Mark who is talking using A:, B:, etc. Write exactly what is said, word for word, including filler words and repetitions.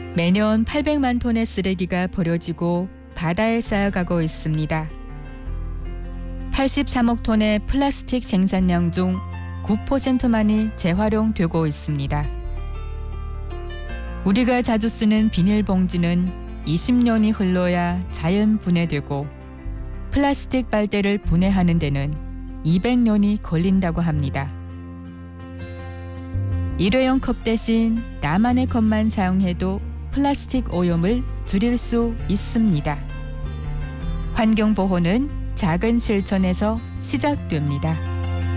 A: 매년 팔백만 톤의 쓰레기가 버려지고 바다에 쌓여가고 있습니다. 팔십삼억 톤의 플라스틱 생산량 중 구 퍼센트만이 재활용되고 있습니다. 우리가 자주 쓰는 비닐봉지는 이십 년이 흘러야 자연 분해되고 플라스틱 빨대를 분해하는 데는 이백 년이 걸린다고 합니다. 일회용 컵 대신 나만의 컵만 사용해도 플라스틱 오염을 줄일 수 있습니다. 환경보호는 작은 실천에서 시작됩니다.